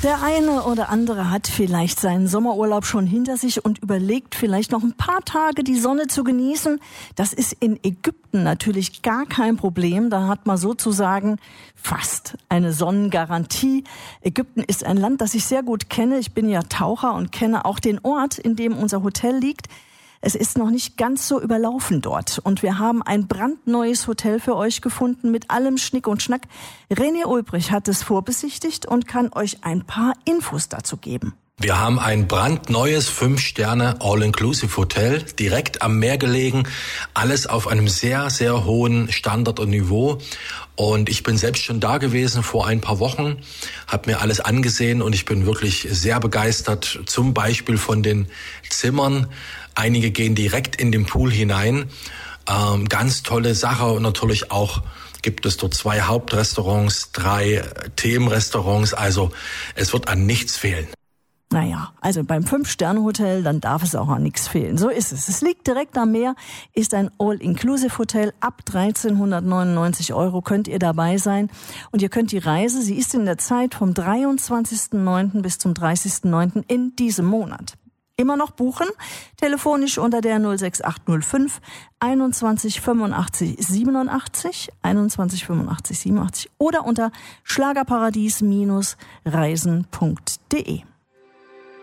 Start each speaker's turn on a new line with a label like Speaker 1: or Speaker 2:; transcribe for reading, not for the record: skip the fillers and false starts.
Speaker 1: Der eine oder andere hat vielleicht seinen Sommerurlaub schon hinter sich und überlegt, vielleicht noch ein paar Tage die Sonne zu genießen. Das ist in Ägypten natürlich gar kein Problem. Da hat man sozusagen fast eine Sonnengarantie. Ägypten ist ein Land, das ich sehr gut kenne. Ich bin ja Taucher und kenne auch den Ort, in dem unser Hotel liegt. Es ist noch nicht ganz so überlaufen dort. Und wir haben ein brandneues Hotel für euch gefunden mit allem Schnick und Schnack. René Ulbrich hat es vorbesichtigt und kann euch ein paar Infos dazu geben.
Speaker 2: Wir haben ein brandneues 5-Sterne All-Inclusive-Hotel, direkt am Meer gelegen. Alles auf einem sehr, sehr hohen Standard und Niveau. Und ich bin selbst schon da gewesen vor ein paar Wochen, habe mir alles angesehen und ich bin wirklich sehr begeistert. Zum Beispiel von den Zimmern. Einige gehen direkt in den Pool hinein. Ganz tolle Sache und natürlich auch gibt es dort 2 Hauptrestaurants, 3 Themenrestaurants. Also es wird an nichts fehlen.
Speaker 1: Naja, also beim 5-Sterne-Hotel, dann darf es auch an nichts fehlen. So ist es. Es liegt direkt am Meer, ist ein All-Inclusive-Hotel. Ab 1.399 € könnt ihr dabei sein. Und ihr könnt die Reise, sie ist in der Zeit vom 23.09. bis zum 30.09. in diesem Monat immer noch buchen, telefonisch unter der 06805 21 85 87, 21 85 87 oder unter schlagerparadies-reisen.de.